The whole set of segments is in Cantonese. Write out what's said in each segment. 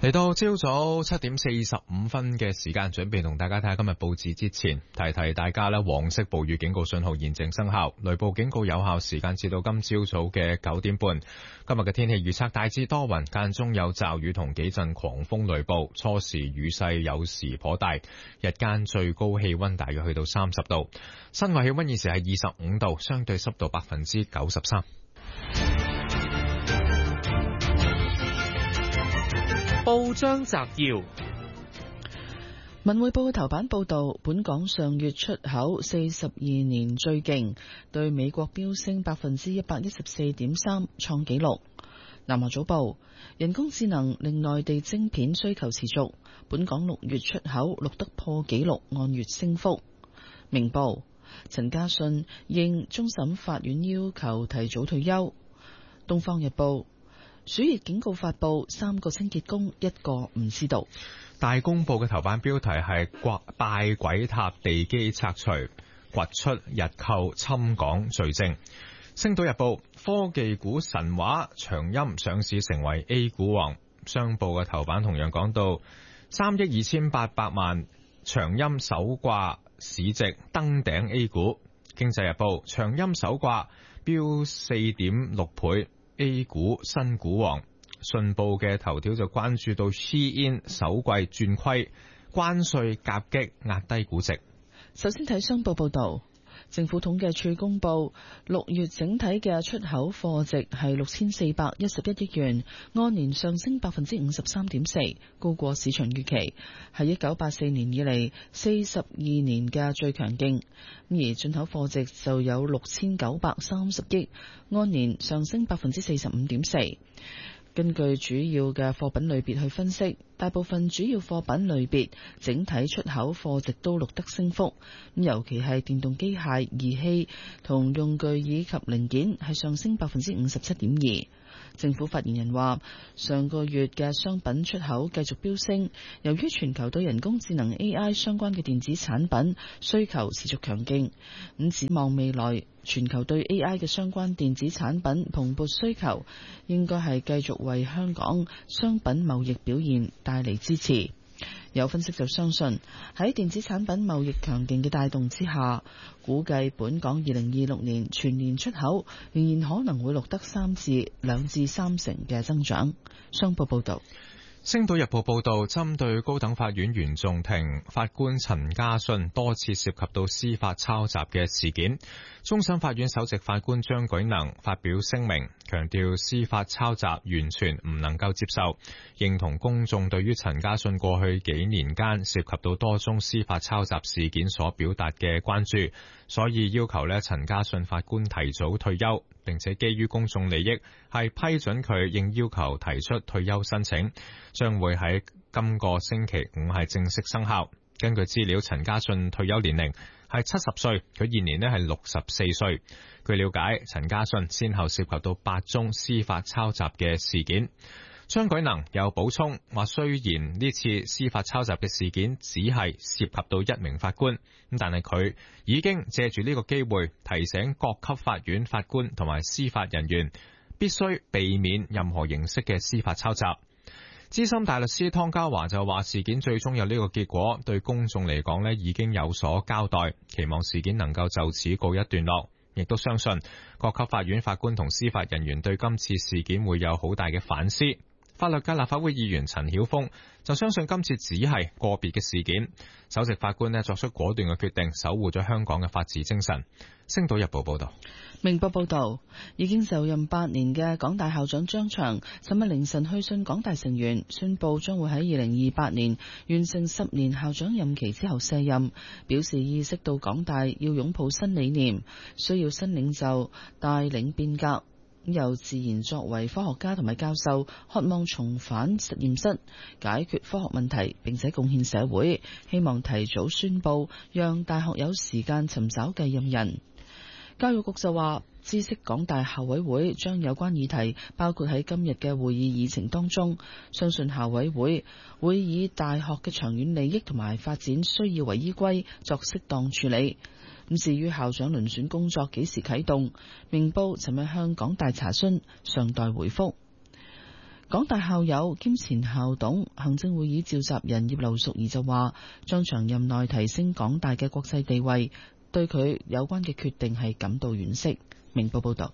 嚟到朝早7:45嘅時間，準備同大家睇下今日報紙之前，提提大家咧，黃色暴雨警告信號現正生效，雷暴警告有效時間至到今朝早嘅9點半。今日嘅天氣預測大致多雲，間中有驟雨同幾陣狂風雷暴，初時雨勢有時頗大，日間最高氣溫大約去到30度，室外氣溫現時係25度，相對濕度93%。 報章摘要： 文匯報嘅頭版報道，本港上月出口42年最勁，對美國飆升114.3%，創紀錄。南華早報：人工智能令內地晶片需求持續，本港6月出口錄得破紀錄按月升幅。明報：陳家信應終審法院要求提早退休。東方日報：暑熱警告發佈，3個清潔工1個唔知道。 大公報嘅頭版標題係拜鬼塔地基拆除，掘出日寇侵港罪證。星島日報：科技股神話，長鑫上市成為 A 股王。商報嘅頭版同樣講到3億2800萬，長鑫首掛市值登頂 A 股。經濟日報：長鑫首掛飆4.6倍。A 股新股王。信報嘅頭條就關注到 Shein 首季轉虧，關稅夾擊壓低估值。 首先睇商報報道，政府統計處公布6月整體嘅出口貨值係6411億元，按年上升53.4%，高過市場預期，係1984年以嚟42年嘅最強勁。而進口貨值就有6930億，按年上升45.4%。根據主要嘅貨品類別去分析，大部分主要貨品類別整體出口貨值都錄得升幅，尤其係電動機械、儀器同用具以及零件係上升57.2%。政府發言人話，上個月嘅商品出口繼續飆升，由於全球對人工智能 AI 相關嘅電子產品需求持續強勁，咁展望未來，全球對 AI 嘅相關電子產品蓬勃需求，應該係繼續為香港商品貿易表現帶嚟支持。有分析就相信，喺電子產品貿易強勁嘅帶動之下，估計本港2026年全年出口仍然可能會錄得2至3成嘅增長。商報報道。 星島日報報道，針對高等法院原訟庭法官陳家信多次涉及到司法抄襲嘅事件，終審法院首席法官張舉能發表聲明，強調司法抄襲完全唔能夠接受，認同公眾對於陳家信過去幾年間涉及到多宗司法抄襲事件所表達嘅關注，所以要求陳家信法官提早退休，並且基於公眾利益係批准佢應要求提出退休申請，將會喺今個星期5係正式生效。根據資料，陳家信退休年齡係70歲，佢現年係64歲。據了解，陳家信先後涉及到8宗司法抄襲嘅事件。張舉能又補充話，雖然呢次司法抄襲嘅事件只係涉及到1名法官，但係佢已經借住呢個機會提醒各級法院法官同埋司法人員必須避免任何形式嘅司法抄襲。資深大律師湯家驊就話，事件最終有呢個結果，對公眾嚟講已經有所交代，期望事件能夠就此告一段落，亦都相信各級法院法官同司法人員對今次事件會有好大嘅反思。法律界立法會議員陳曉峰就相信今次只係個別嘅事件，首席法官作出果斷嘅決定，守護咗香港嘅法治精神。星島日報報道。 明報報道，已經就任8年嘅港大校長張翔，尋日凌晨去信港大成員，宣布將會喺2028年完成10年校長任期之後卸任，表示意識到港大要擁抱新理念，需要新領袖帶領變革。又自然作為科學家同埋教授，渴望重返實驗室解決科學問題，並且貢獻社會，希望提早宣佈，讓大學有時間尋找繼任人。教育局就話，知悉港大校委會將有關議題包括喺今日嘅會議議程當中，相信校委會會以大學嘅長遠利益同埋發展需要為依歸，作適當處理。咁至於校長遴選工作幾時啟動，明報尋日向港大查詢，尚待回覆。 港大校友兼前校董、行政會議召集人葉劉淑儀就話，將長任內提升港大嘅國際地位，對佢有關嘅決定係感到惋惜。明報報道。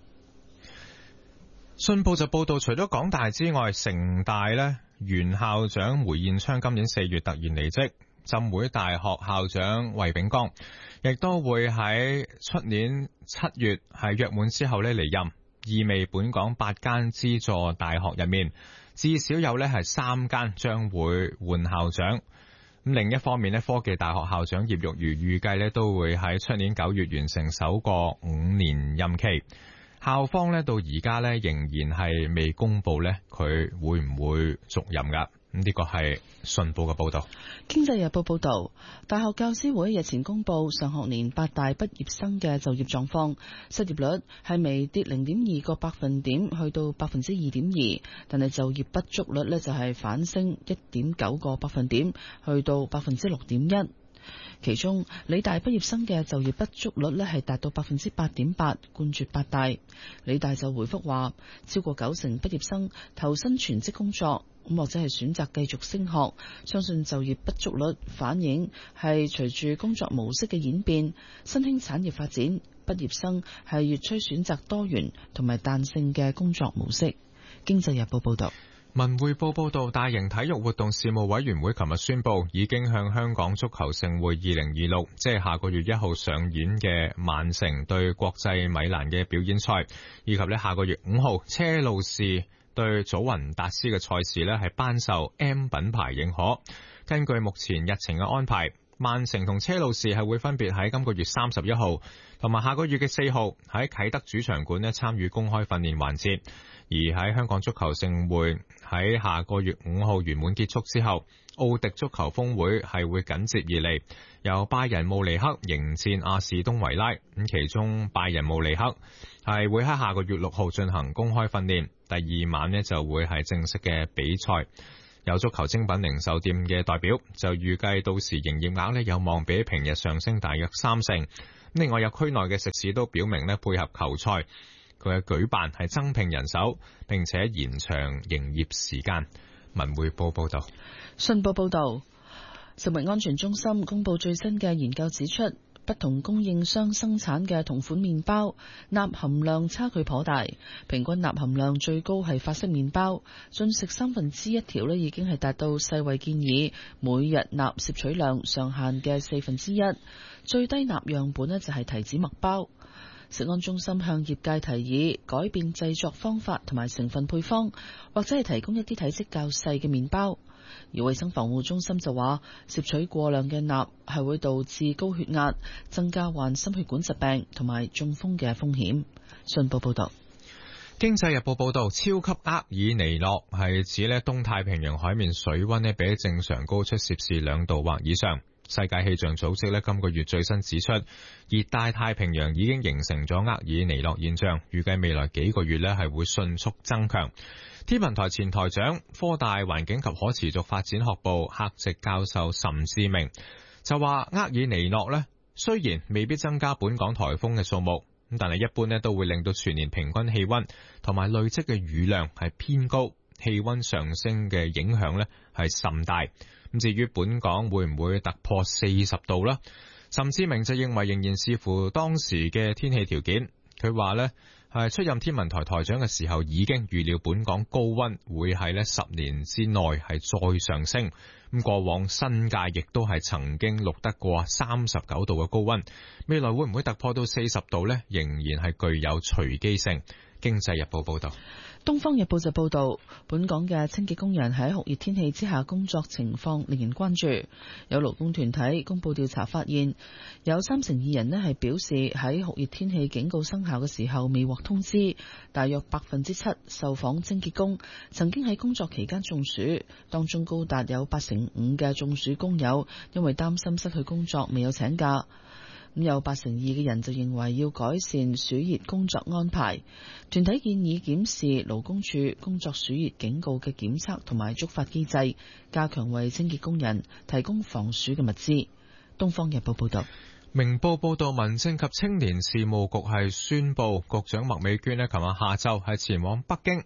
信報就報道，除咗港大之外，城大呢原校長梅燕昌今年4月突然離職，浸會大學校長衛炳江亦都會喺出年7月係約滿之後呢離任，意味本港8間資助大學入面至少有呢係3間將會換校長。咁另一方面呢，科技大學校長葉玉如預計呢都會喺出年9月完成首個5年任期。校方呢到而家呢仍然係未公布呢佢會唔會續任噶。咁呢個係信報嘅報道。 經濟日報報道，大學教師會日前公布上學年8大畢業生嘅就業狀況，失業率係微跌0.2個百分點，去到2.2%，但係就業不足率呢就係反升1.9個百分點，去到6.1%。其中，理大畢業生嘅就業不足率呢係達到8.8%，冠絕8大。理大就回覆話，超過90%畢業生投身全職工作，或者係選擇繼續升學。相信就業不足率反映係隨住工作模式嘅演變、新興產業發展，畢業生係越趨選擇多元同埋彈性嘅工作模式。經濟日報報道。 文匯報報道，大型體育活動事務委員會琴日宣布，已經向香港足球盛會2026，即係下個月1號上演嘅曼城對國際米蘭嘅表演賽，以及下個月5號車路士對祖雲達斯嘅賽事係頒授 M 品牌認可。根據目前日程嘅安排，曼城同車路士係會分別喺今個月31號同埋下個月嘅4號喺啟德主場館參與公開訓練環節。而喺香港足球盛會喺下個月5號圓滿結束之後，奧迪足球峰會係會緊接而嚟，由拜仁慕尼黑迎戰阿士東維拉。咁其中拜仁慕尼黑係會喺下個月6號進行公開訓練，第二晚就會係正式嘅比賽。有足球精品零售店嘅代表就預計到時營業額有望比平日上升大約30%。另外有區內嘅食肆都表明配合球賽，佢嘅舉辦係增聘人手，並且延長營業時間。文匯報報道。 信報報道，食物安全中心公布最新嘅研究指出，不同供應商生產嘅同款麵包鈉含量差距頗大，平均鈉含量最高係法式麵包，進食1/3條已經係達到世衛建議每日鈉攝取量上限嘅1/4，最低鈉樣本就係提子麥包。食安中心向業界提議改變製作方法同埋成分配方，或者係提供一啲體積較細嘅麵包。而衛生防護中心就話，攝取過量嘅鈉係會導致高血壓，增加患心血管疾病同埋中風嘅風險。信報報道。 經濟日報報道，超級厄爾尼諾係指東太平洋海面水溫比正常高出攝氏2度或以上。世界氣象組織今個月最新指出，熱帶太平洋已經形成咗厄爾尼諾現象，預計未來幾個月係會迅速增強。天文台前台長、科大環境及可持續發展學部客席教授岑志明就話，厄爾尼諾雖然未必增加本港颱風嘅數目，但係一般都會令到全年平均氣溫同埋累積嘅雨量係偏高，氣溫上升嘅影響係甚大。咁至於本港會唔會突破40度啦？岑志明就認為仍然視乎當時嘅天氣條件。佢話係出任天文台台長嘅時候已經預料本港高溫會喺10年之內係再上升。咁過往新界亦都係曾經錄得過39度嘅高溫，未來會唔會突破到40度呢？仍然係具有隨機性。經濟日報報道。 東方日報就報道，本港嘅清潔工人喺酷熱天氣之下工作情況令人關注。有勞工團體公布調查發現，有32%人係表示喺酷熱天氣警告生效嘅時候未獲通知。大約7%受訪清潔工曾經喺工作期間中暑，當中高達有85%嘅中暑工友因為擔心失去工作未有請假。咁有82%嘅人就認為要改善暑熱工作安排，團體建議檢視勞工處工作暑熱警告嘅檢測同埋觸發機制，加強為清潔工人提供防暑嘅物資。東方日報報道。 明報報道，民政及青年事務局係宣布，局長麥美娟琴日下晝係前往北京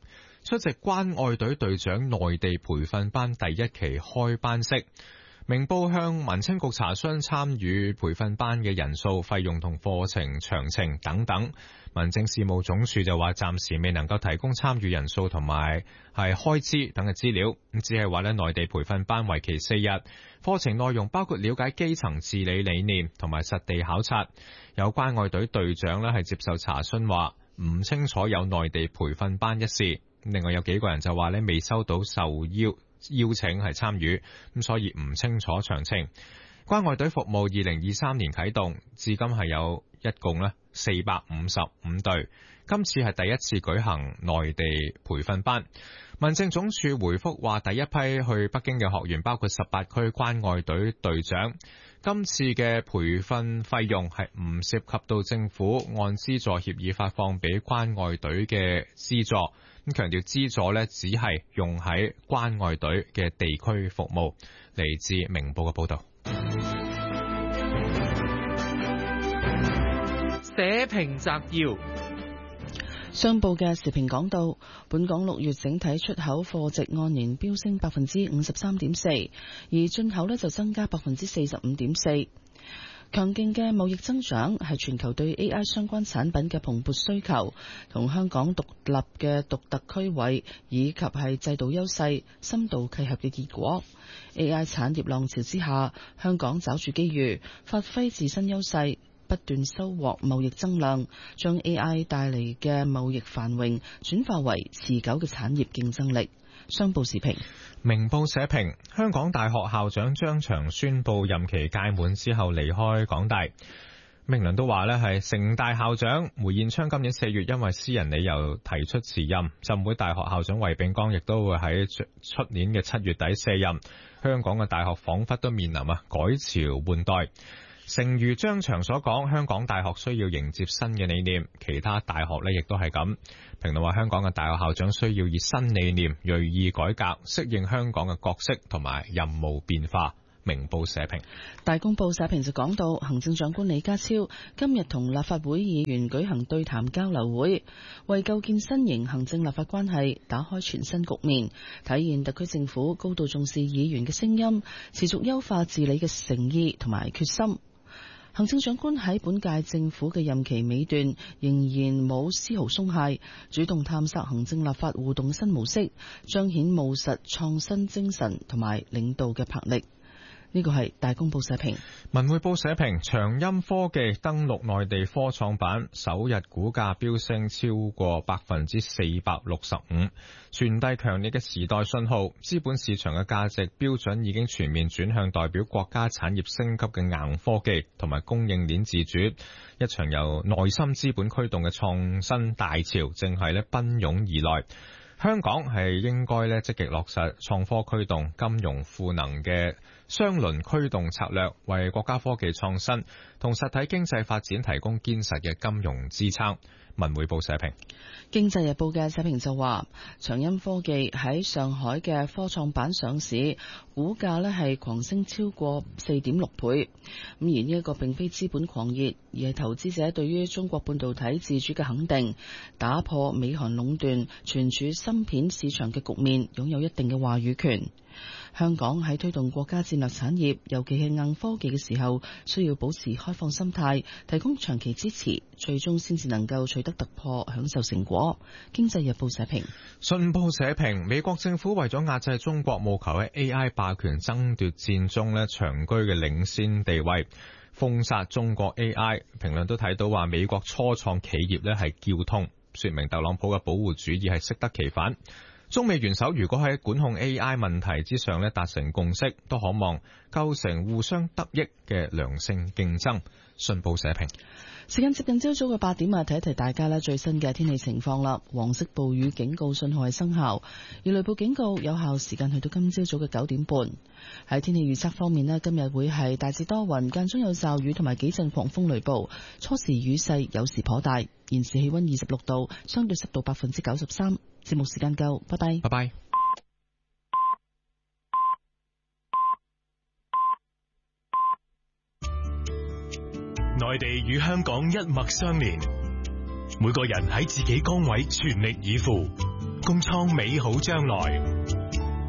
出席關愛隊隊長內地培訓班第一期開班式。明報向民青局查詢參與培訓班嘅人數、費用同課程詳情等等。民政事務總署就話暫時未能夠提供參與人數同埋係開支等嘅資料，只係話內地培訓班為期4日，課程內容包括了解基層治理理念同埋實地考察。有關愛隊隊長係接受查詢話唔清楚有內地培訓班一事，另外有幾個人就話未收到受邀請係參與，咁所以唔清楚詳情。關愛隊服務2023年啟動，至今係有一共455隊，今次係第一次舉行內地培訓班。民政總署回覆話，第一批去北京嘅學員包括18區關愛隊隊長。今次嘅培訓費用係唔涉及到政府按資助協議發放俾關愛隊嘅資助，咁強調資助只係用喺關愛隊嘅地區服務。嚟自明報嘅報道。 社評摘要。 商報嘅時評講到，本港6月整體出口貨值按年飆升53.4%，而進口就增加45.4%。強勁嘅貿易增長係全球對 AI 相關產品嘅蓬勃需求，同香港獨立嘅獨特區位以及係制度優勢深度契合嘅結果。AI 產業浪潮之下，香港抓住機遇，發揮自身優勢，不斷收穫貿易增量，將 AI 帶嚟嘅貿易繁榮轉化為持久嘅產業競爭力。商報時評。 明報社評，香港大學校長張翔宣布任期屆滿之後離開港大。明倫都話係城大校長梅彥昌今年4月因為私人理由提出辭任，浸會大學校長衛炳江亦都會喺出年嘅7月底卸任。香港嘅大學仿佛都面臨改朝換代。誠如張翔所講，香港大學需要迎接新嘅理念，其他大學亦都係咁。評論話香港嘅大學校長需要以新理念銳意改革，適應香港嘅角色同埋任務變化。明報社評。 大公報社評就講到，行政長官李家超今日同立法會議員舉行對談交流會，為構建新型行政立法關係打開全新局面，體現特區政府高度重視議員嘅聲音，持續優化治理嘅誠意同埋決心。行政長官喺本屆政府嘅任期尾段仍然冇絲毫鬆懈，主動探索行政立法互動新模式，彰顯務實創新精神同埋領導嘅魄力。呢個係大公報社評。 文匯報社評，長鑫科技登陸內地科創板，首日股價飆升超過465%，傳遞強烈嘅時代信號。資本市場嘅價值標準已經全面轉向代表國家產業升級嘅硬科技同埋供應鏈自主。一場由內心資本驅動嘅創新大潮正係奔湧而來。香港係應該積極落實創科驅動、金融賦能嘅雙輪驅動策略，為國家科技創新同實體經濟發展提供堅實嘅金融支撐。文匯報社評。 經濟日報嘅社評就話，長鑫科技喺上海嘅科創板上市，股價係狂升超過4.6倍。咁而呢一個並非資本狂熱，而係投資者對於中國半導體自主嘅肯定，打破美韓壟斷存儲芯片市場嘅局面，擁有一定嘅話語權。香港喺推動國家戰略產業，尤其係硬科技嘅時候，需要保持開放心態，提供長期支持，最終先至能夠取得突破，享受成果。經濟日報社評。 信報社評，美國政府為咗壓制中國，務求喺 AI 霸權爭奪戰中長居嘅領先地位，封殺中國 AI。評論都睇到話，美國初創企業係叫痛，說明特朗普嘅保護主義係適得其反。中美元首如果喺管控 AI 問題之上達成共識，都可望構成互相得益嘅良性競爭。信報社評。 時間接近朝早嘅8點，提一提大家最新嘅天氣情況啦。黃色暴雨警告信號係生效，而雷暴警告有效時間去到今朝早嘅9點半。喺天氣預測方面，今日會係大致多雲，間中有驟雨同埋幾陣狂風雷暴，初時雨勢有時頗大。現時氣溫26度，相對濕度93%。節目時間夠，拜拜。 拜拜。 內地與香港一脈相連，每個人喺自己崗位全力以赴， 共創美好將來。